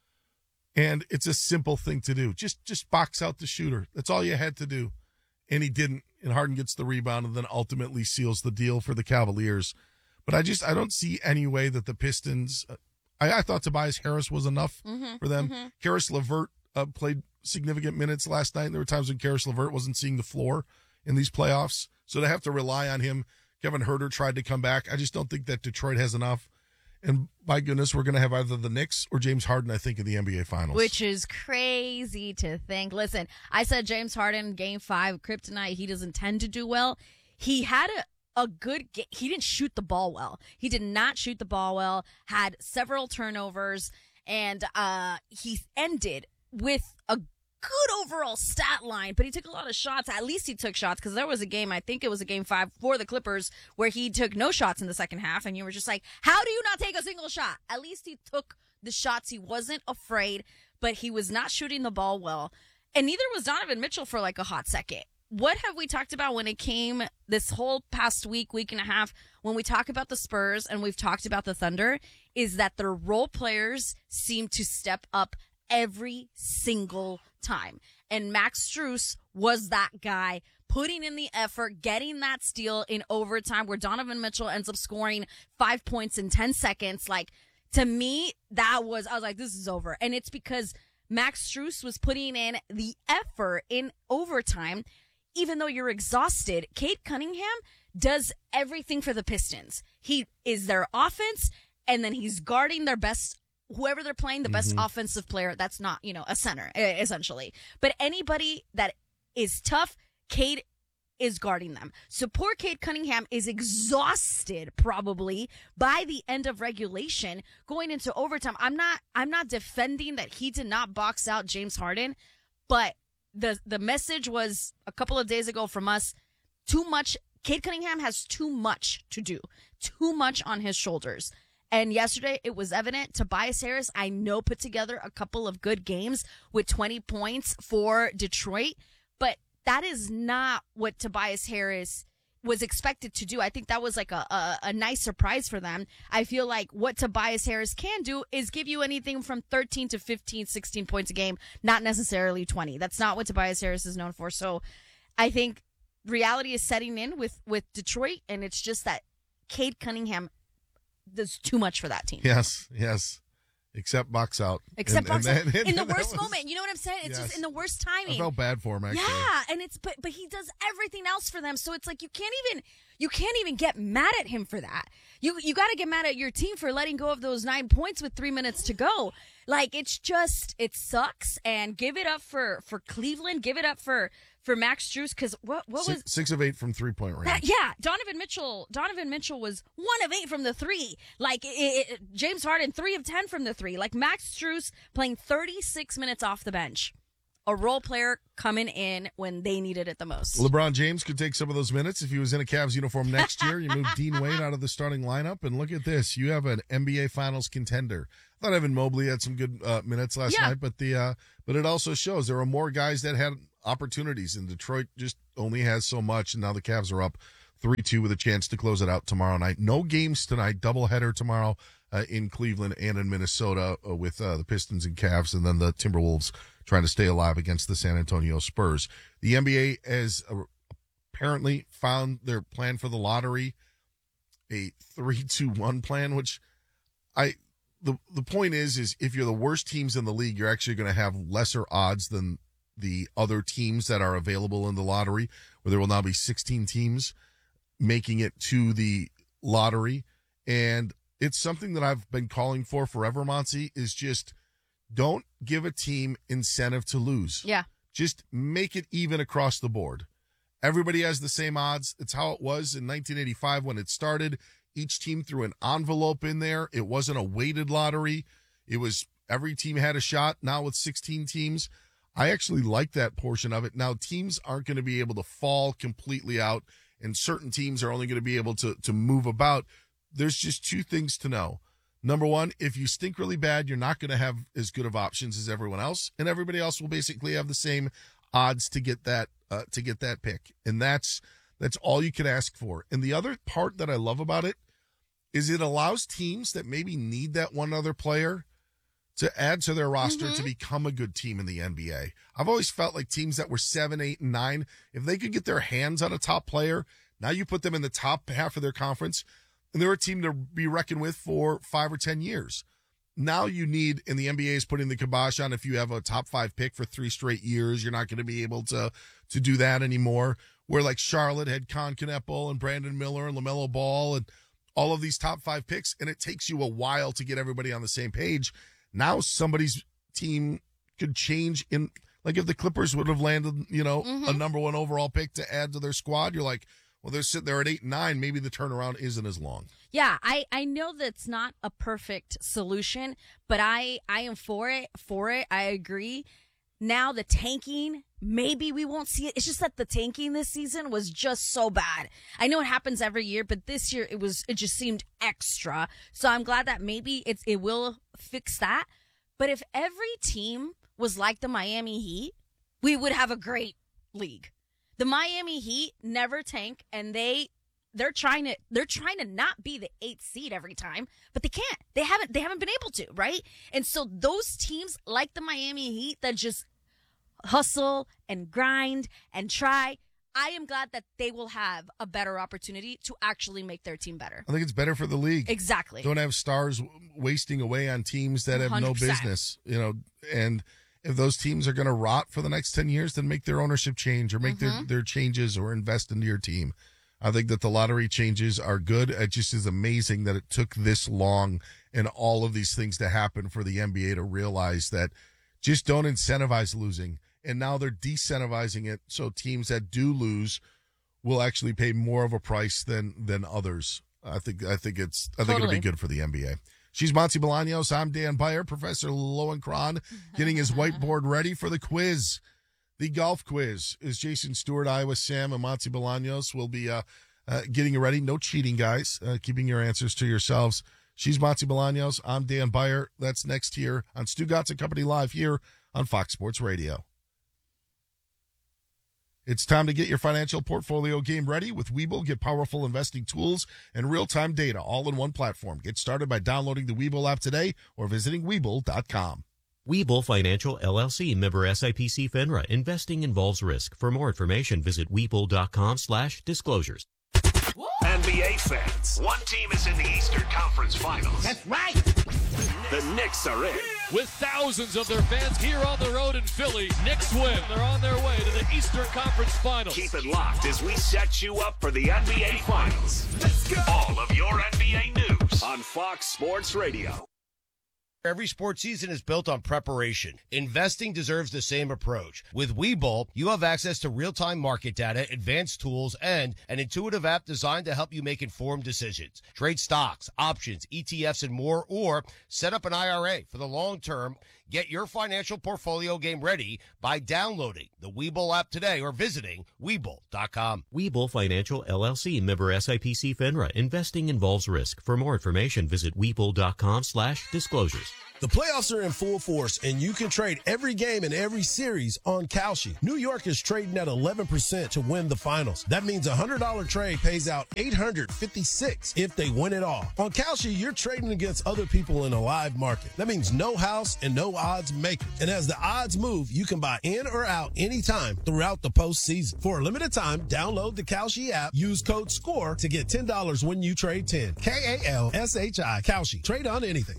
And it's a simple thing to do. Just just box out the shooter. That's all you had to do. And he didn't. And Harden gets the rebound and then ultimately seals the deal for the Cavaliers. But I just I don't see any way that the Pistons I, I thought Tobias Harris was enough Mhm, for them. mhm. Karis LeVert uh, played significant minutes last night. There were times when Karis LeVert wasn't seeing the floor in these playoffs. So to have to rely on him, Kevin Huerter tried to come back. I just don't think that Detroit has enough. And by goodness, we're going to have either the Knicks or James Harden, I think, in the N B A Finals. Which is crazy to think. Listen, I said James Harden, game five, kryptonite, he doesn't tend to do well. He had a, a good game. He didn't shoot the ball well. He did not shoot the ball well, had several turnovers, and uh, he ended with a good overall stat line, but he took a lot of shots. At least he took shots because there was a game, I think it was a game five for the Clippers, where he took no shots in the second half, and you were just like, how do you not take a single shot? At least he took the shots. He wasn't afraid, but he was not shooting the ball well. And neither was Donovan Mitchell for like a hot second. What have we talked about when it came this whole past week, week and a half, when we talk about the Spurs and we've talked about the Thunder, is that their role players seem to step up every single time. And Max Strus was that guy putting in the effort, getting that steal in overtime where Donovan Mitchell ends up scoring five points in ten seconds. Like, to me, that was, I was like, this is over. And it's because Max Strus was putting in the effort in overtime. Even though you're exhausted, Cade Cunningham does everything for the Pistons. He is their offense, and then he's guarding their best whoever they're playing, the best Mhm. offensive player, that's not, you know, a center, e- essentially. But anybody that is tough, Cade is guarding them. So poor Cade Cunningham is exhausted probably by the end of regulation going into overtime. I'm not I'm not defending that he did not box out James Harden, but the the message was a couple of days ago from us, too much. Cade Cunningham has too much to do, too much on his shoulders. And yesterday, it was evident. Tobias Harris, I know, put together a couple of good games with twenty points for Detroit, but that is not what Tobias Harris was expected to do. I think that was like a, a, a nice surprise for them. I feel like what Tobias Harris can do is give you anything from thirteen to fifteen, sixteen points a game, not necessarily twenty. That's not what Tobias Harris is known for. So I think reality is setting in with, with Detroit, and it's just that Cade Cunningham does too much for that team. Yes, yes. Except box out. Except And- box and out. that- in the that worst was- moment. You know what I'm saying? It's Yes. just in the worst timing. I felt bad for him, actually. Yeah, and it's but but he does everything else for them. So it's like you can't even you can't even get mad at him for that. You you got to get mad at your team for letting go of those nine points with three minutes to go. Like it's just it sucks. And give it up for for Cleveland. Give it up for for Max Strus because what what Six, was six of eight from three-point range. that, yeah, Donovan Mitchell. Donovan Mitchell was one of eight from the three. Like it, it, James Harden, three of ten from the three. Like Max Strus playing thirty-six minutes off the bench, a role player coming in when they needed it the most. LeBron James could take some of those minutes if he was in a Cavs uniform next year. You move Dean Wade out of the starting lineup, and look at this: you have an N B A Finals contender. I thought Evan Mobley had some good uh, minutes last Yeah. night, but the uh, but it also shows there are more guys that had opportunities, and Detroit just only has so much. And now the Cavs are up three two with a chance to close it out tomorrow night. No games tonight, doubleheader tomorrow uh, in Cleveland and in Minnesota uh, with uh, the Pistons and Cavs, and then the Timberwolves trying to stay alive against the San Antonio Spurs. The N B A has uh, apparently found their plan for the lottery, a three two one plan, which I the the point is is if you're the worst teams in the league, you're actually going to have lesser odds than the other teams that are available in the lottery, where there will now be sixteen teams making it to the lottery. And it's something that I've been calling for forever, Monty, is just don't give a team incentive to lose. Yeah. Just make it even across the board. Everybody has the same odds. It's how it was in nineteen eighty-five when it started. Each team threw an envelope in there. It wasn't a weighted lottery. It was every team had a shot. Now with sixteen teams, I actually like that portion of it. Now teams aren't going to be able to fall completely out, and certain teams are only going to be able to, to move about. There's just two things to know. Number one, if you stink really bad, you're not going to have as good of options as everyone else, and everybody else will basically have the same odds to get that uh, to get that pick, and that's that's all you can ask for. And the other part that I love about it is it allows teams that maybe need that one other player to add to their roster Mm-hmm. to become a good team in the N B A. I've always felt like teams that were seven, eight, and nine, if they could get their hands on a top player, now you put them in the top half of their conference, and they're a team to be reckoned with for five or ten years. Now you need, and the N B A is putting the kibosh on, if you have a top five pick for three straight years, you're not going to be able to to do that anymore. Where like Charlotte had Con Kneppel and Brandon Miller and LaMelo Ball and all of these top five picks, and it takes you a while to get everybody on the same page. Now somebody's team could change in, like if the Clippers would have landed, you know, Mm-hmm. a number one overall pick to add to their squad, you're like, well, they're sitting there at eight and nine. Maybe the turnaround isn't as long. Yeah, I, I know that's not a perfect solution, but I, I am for it. For it, I agree. Now the tanking, maybe we won't see it. It's just that the tanking this season was just so bad. I know it happens every year, but this year it was it just seemed extra. So I'm glad that maybe it's it will fix that. But if every team was like the Miami Heat, we would have a great league. The Miami Heat never tank, and they they're trying to they're trying to not be the eighth seed every time, but they can't. They haven't they haven't been able to, right? And so those teams like the Miami Heat that just hustle and grind and try, I am glad that they will have a better opportunity to actually make their team better. I think it's better for the league. Exactly. Don't have stars wasting away on teams that have one hundred no percent. business, you know, and if those teams are going to rot for the next ten years, then make their ownership change or make Mm-hmm. their, their changes or invest into your team. I think that the lottery changes are good. It just is amazing that it took this long and all of these things to happen for the N B A to realize that just don't incentivize losing. And now they're decentivizing it, so teams that do lose will actually pay more of a price than than others. I think I think it's I think it'll Totally. be good for the N B A. She's Monty Bolaños. I'm Dan Byer. Professor Lowenkron getting his whiteboard ready for the quiz. The golf quiz is Jason Stewart, Iowa Sam, and Monty Bolaños will be uh, uh, getting you ready. No cheating, guys. Uh, keeping your answers to yourselves. She's Monty Bolaños. I'm Dan Byer. That's next here on Stugotz and Company Live here on Fox Sports Radio. It's time to get your financial portfolio game ready with Webull. Get powerful investing tools and real-time data all in one platform. Get started by downloading the Webull app today or visiting Webull dot com. Webull Financial L L C, member S I P C FINRA. Investing involves risk. For more information, visit Webull.com slash disclosures. N B A fans, one team is in the Eastern Conference Finals. That's right. The The Knicks are in. With thousands of their fans here on the road in Philly, Knicks win. They're on their way to the Eastern Conference Finals. Keep it locked as we set you up for the N B A Finals. Let's go. All of your N B A news on Fox Sports Radio. Every sports season is built on preparation. Investing deserves the same approach. With Webull, you have access to real-time market data, advanced tools, and an intuitive app designed to help you make informed decisions. Trade stocks, options, E T Fs, and more, or set up an I R A for the long term. Get your financial portfolio game ready by downloading the Webull app today or visiting Webull dot com. Webull Financial, L L C, member S I P C FINRA. Investing involves risk. For more information, visit Webull dot com slash disclosures. The playoffs are in full force, and you can trade every game in every series on Kalshi. New York is trading at eleven percent to win the finals. That means a one hundred dollars trade pays out eight hundred fifty-six dollars if they win it all. On Kalshi, you're trading against other people in a live market. That means no house and no odds makers. And as the odds move, you can buy in or out anytime throughout the postseason. For a limited time, download the Kalshi app, use code SCORE to get ten dollars when you trade ten. K A L S H I, Kalshi. Trade on anything.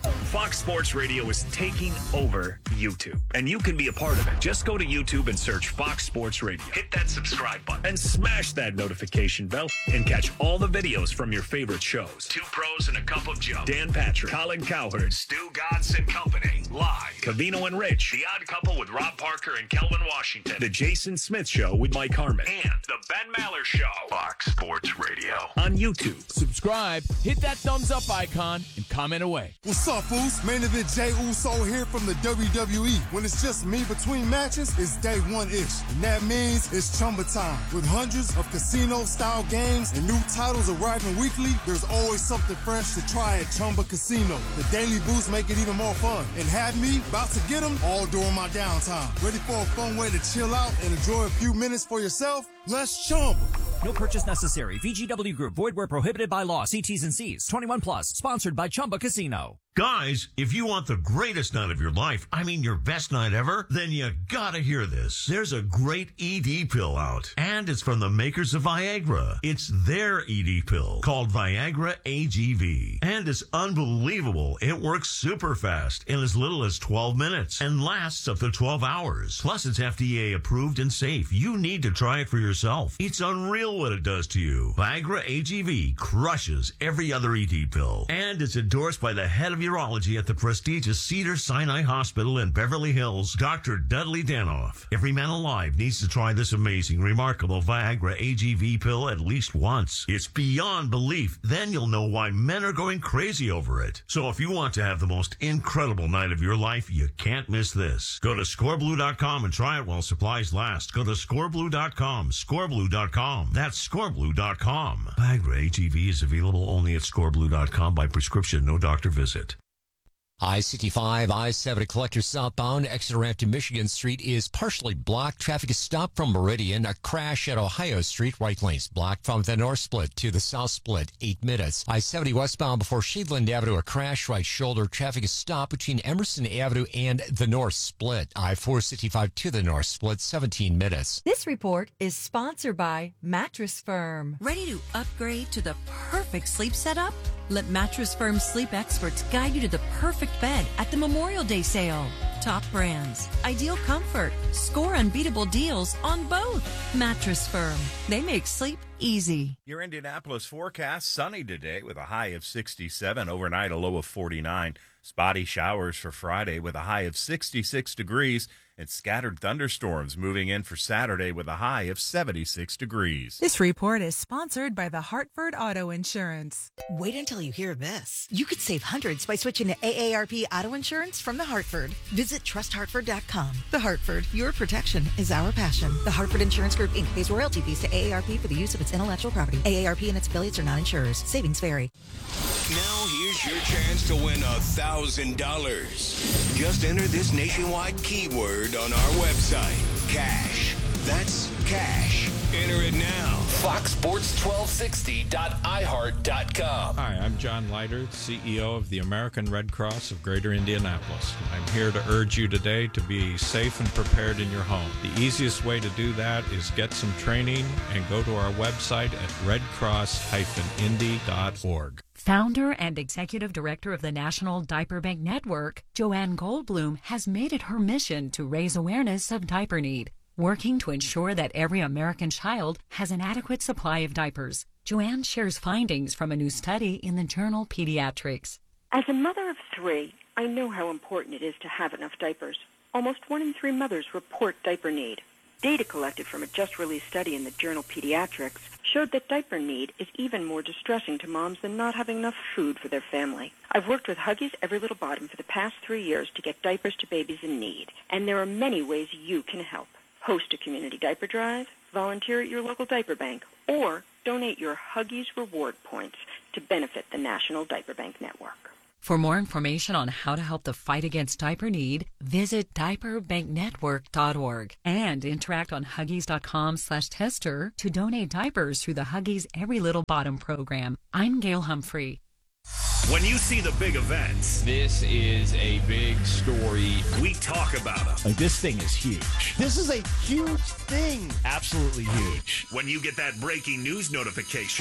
Fox Sports Radio is taking over YouTube, and you can be a part of it. Just go to YouTube and search Fox Sports Radio. Hit that subscribe button and smash that notification bell and catch all the videos from your favorite shows. Two Pros and a Cup of Joe. Dan Patrick, Colin Cowherd, Stu Gatz and Company. Live. Cavino and Rich. The Odd Couple with Rob Parker and Kelvin Washington. The Jason Smith Show with Mike Harmon. And The Ben Maller Show. Fox Sports Radio. On YouTube. Subscribe, hit that thumbs up icon, and comment away. What's up, fools? Main event Jay Uso here from the W W E. When it's just me between matches, it's day one-ish. And that means it's Chumba time. With hundreds of casino-style games and new titles arriving weekly, there's always something fresh to try at Chumba Casino. The daily boosts make it even more fun. And have me about to get them all during my downtime. Ready for a fun way to chill out and enjoy a few minutes for yourself? Let's Chumba. No purchase necessary. V G W Group. Void where prohibited by law. See T's and C's. twenty-one plus. Sponsored by Chumba Casino. Guys, if you want the greatest night of your life, I mean your best night ever, then you gotta hear this. There's a great E D pill out, and it's from the makers of Viagra. It's their E D pill called Viagra A G V, and it's unbelievable. It works super fast in as little as twelve minutes and lasts up to twelve hours. Plus, it's F D A approved and safe. You need to try it for yourself. It's unreal what it does to you. Viagra A G V crushes every other E D pill, and it's endorsed by the head of urology at the prestigious Cedars-Sinai Hospital in Beverly Hills, Doctor Dudley Danoff. Every man alive needs to try this amazing, remarkable Viagra A G V pill at least once. It's beyond belief. Then you'll know why men are going crazy over it. So if you want to have the most incredible night of your life, you can't miss this. Go to score blue dot com and try it while supplies last. Go to score blue dot com, score blue dot com. That's score blue dot com. Viagra A G V is available only at score blue dot com by prescription, no doctor visit. I sixty-five, I seventy Collector southbound, exit ramp to Michigan Street is partially blocked. Traffic is stopped from Meridian. A crash at Ohio Street. Right lanes blocked from the north split to the south split. Eight minutes. I seventy westbound before Sheetland Avenue. A crash. Right shoulder. Traffic is stopped between Emerson Avenue and the north split. I four sixty-five to the north split. seventeen minutes. This report is sponsored by Mattress Firm. Ready to upgrade to the perfect sleep setup? Let Mattress Firm sleep experts guide you to the perfect bed at the Memorial Day sale. Top brands, ideal comfort, score unbeatable deals on both. Mattress Firm. They make sleep easy. Your Indianapolis forecast, sunny today with a high of sixty-seven, overnight a low of forty-nine. Spotty showers for Friday with a high of sixty-six degrees. And scattered thunderstorms moving in for Saturday with a high of seventy-six degrees. This report is sponsored by the Hartford Auto Insurance. Wait until you hear this. You could save hundreds by switching to A A R P Auto Insurance from The Hartford. Visit trust hartford dot com. The Hartford, your protection is our passion. The Hartford Insurance Group, Incorporated pays royalty fees to A A R P for the use of its intellectual property. A A R P and its affiliates are not insurers. Savings vary. Now here's your chance to win a thousand dollars. Just enter this nationwide keyword on our website. Cash. That's cash. Enter it now. fox sports twelve sixty dot i heart dot com. Hi, I'm John Leiter, C E O of the American Red Cross of Greater Indianapolis. I'm here to urge you today to be safe and prepared in your home. The easiest way to do that is get some training and go to our website at red cross dash indy dot org. Founder and executive director of the National Diaper Bank Network, Joanne Goldblum has made it her mission to raise awareness of diaper need, working to ensure that every American child has an adequate supply of diapers. Joanne shares findings from a new study in the journal Pediatrics. As a mother of three, I know how important it is to have enough diapers. Almost one in three mothers report diaper need. Data collected from a just-released study in the journal Pediatrics showed that diaper need is even more distressing to moms than not having enough food for their family. I've worked with Huggies Every Little Bottom for the past three years to get diapers to babies in need, and there are many ways you can help. Host a community diaper drive, volunteer at your local diaper bank, or donate your Huggies reward points to benefit the National Diaper Bank Network. For more information on how to help the fight against diaper need, visit diaper bank network dot org and interact on Huggies.com slash tester to donate diapers through the Huggies Every Little Bottom program. I'm Gail Humphrey. When you see the big events, This is a big story. we talk about them. Like, this thing is huge. This is a huge thing. Absolutely huge. When you get that breaking news notification,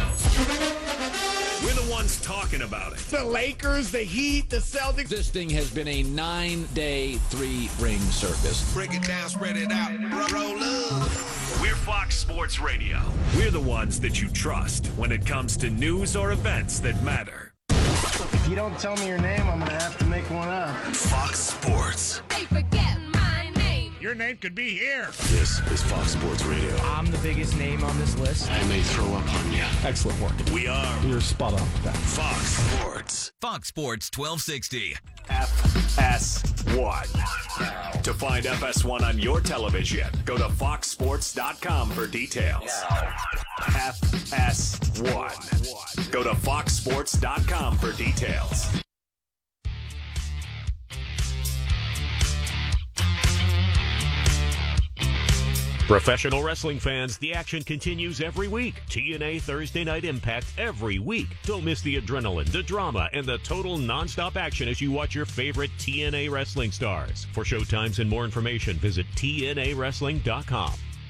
we're the ones talking about it. The Lakers, the Heat, the Celtics. This thing has been a nine-day, three-ring circus. Break it down, spread it out, roll up. We're Fox Sports Radio. We're the ones that you trust when it comes to news or events that matter. If you don't tell me your name, I'm going to have to make one up. Fox Sports. Hey, forget my name. Your name could be here. This is Fox Sports Radio. I'm the biggest name on this list. I may throw up on you. Excellent work. We are You're spot on with that. Fox Sports. Fox Sports twelve sixty. F S one. To find F S one on your television, go to fox sports dot com for details. F S one. Go to fox sports dot com for details. Professional wrestling fans, the action continues every week. T N A Thursday Night Impact every week. Don't miss the adrenaline, the drama, and the total nonstop action as you watch your favorite T N A wrestling stars. For showtimes and more information, visit T N A wrestling dot com.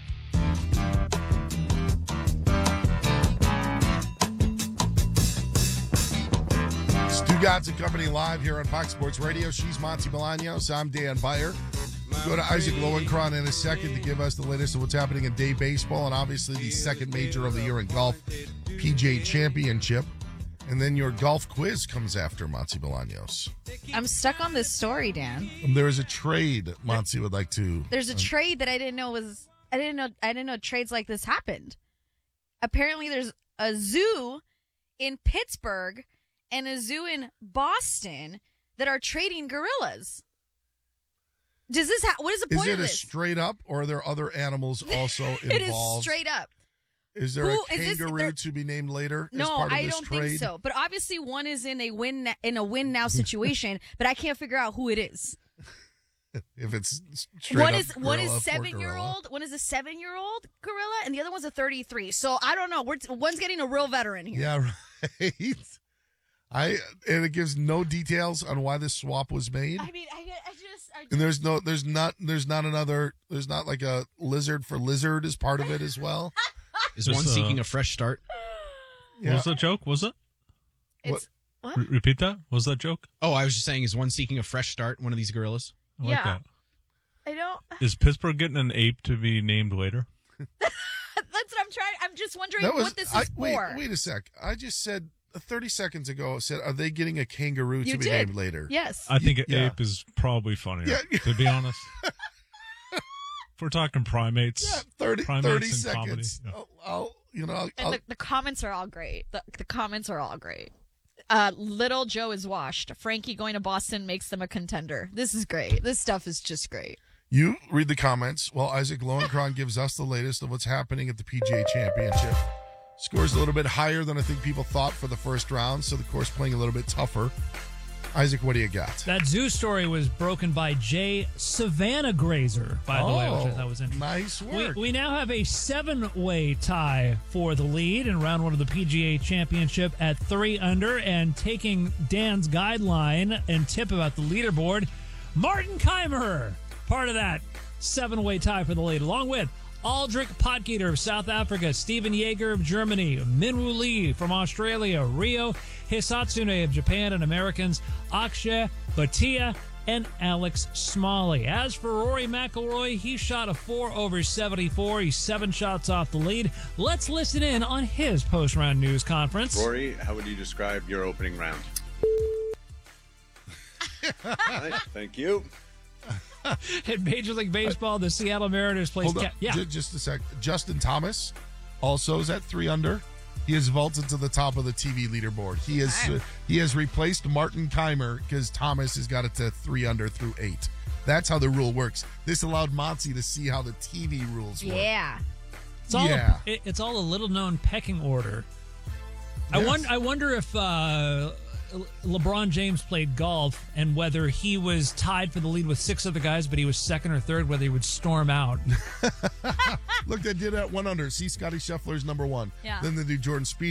Stugotz and Company live here on Fox Sports Radio. She's Monty Bolaños. I'm Dan Beyer. Go to Isaac Lowenkron in a second to give us the latest of what's happening in day baseball and obviously the second major of the year in golf, P G A Championship. And then your golf quiz comes after Monty Bolaños. I'm stuck on this story, Dan. There is a trade Monty would like to. There's a um, trade that I didn't know was. I didn't know. I didn't know trades like this happened. Apparently, there's a zoo in Pittsburgh and a zoo in Boston that are trading gorillas. Does this? Ha- what is the Is point it of a this? straight up, or are there other animals also involved? It is straight up. Is there Who- a is this- kangaroo there- to be named later? as No, part of I this don't trade? think so. But obviously, one is in a win na- in a win now situation. But I can't figure out who it is. If it's straight One up is one gorilla, is poor seven year gorilla. old. One is a seven year old gorilla, and the other one's a thirty three. So I don't know. We're one's getting a real veteran here. Yeah, right. I and it gives no details on why this swap was made. I mean, I, I just, I just And there's no, there's not, there's not another, there's not like a lizard for lizard as part of it as well. Is one Just, uh, seeking a fresh start? Yeah. What was that joke? Was it? It's what? Re- repeat that. What was that joke? Oh, I was just saying, is one seeking a fresh start? One of these gorillas? I like Yeah. that. I don't. Is Pittsburgh getting an ape to be named later? That's what I'm trying. I'm just wondering That was, what this is I, for. wait, wait a sec. I just said uh, thirty seconds ago. Said, are they getting a kangaroo You to be did. named later? Yes. I think an Yeah. ape is probably funnier, Yeah. to be honest. If we're talking primates, Yeah, thirty, primates thirty and seconds. comedy. Yeah. I'll, I'll, you know, I'll, And I'll, the, the comments are all great. The, the comments are all great. Uh, Little Joe is washed. Frankie going to Boston makes them a contender. This is great. This stuff is just great. you read the comments while Isaac Lowenkron gives us the latest of what's happening at the P G A Championship. Scores a little bit higher than I think people thought for the first round, so the course playing a little bit tougher. Isaac, what do you got? That zoo story was broken by Jay Savannah Grazer, by the way, which I thought was interesting. Nice We, work. we now have a seven-way tie for the lead in round one of the P G A Championship at three under, and taking Dan's guideline and tip about the leaderboard, Martin Keimer, part of that seven-way tie for the lead, along with Aldrich Potgieter of South Africa, Stephen Yeager of Germany, Minwoo Lee from Australia, Rio Hisatsune of Japan, and Americans Akshay Bhatia and Alex Smalley. As for Rory McIlroy, he shot a four over seventy-four. He's seven shots off the lead. Let's listen in on his post-round news conference. Rory, how would you describe your opening round? All right, thank you. In Major League Baseball, the Seattle Mariners placed... Hold on. Ca- yeah. J- just a sec. Justin Thomas also is at three under. He has vaulted to the top of the T V leaderboard. He has uh, he has replaced Martin Keimer because Thomas has got it to three under through eight. That's how the rule works. This allowed Monty to see how the T V rules work. Yeah. It's all Yeah. A, it- it's all a little-known pecking order. I, Yes. wonder, I wonder if uh, LeBron James played golf and whether he was tied for the lead with six other guys, but he was second or third, whether he would storm out. Look, they did at one under. See, Scotty Scheffler's number one. Yeah. Then they do Jordan Spieth.